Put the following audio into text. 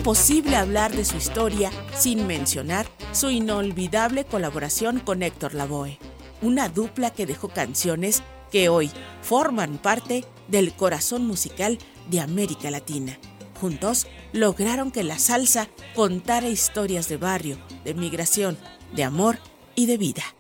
imposible hablar de su historia sin mencionar su inolvidable colaboración con Héctor Lavoe, una dupla que dejó canciones que hoy forman parte del corazón musical de América Latina. Juntos lograron que la salsa contara historias de barrio, de migración, de amor y de vida.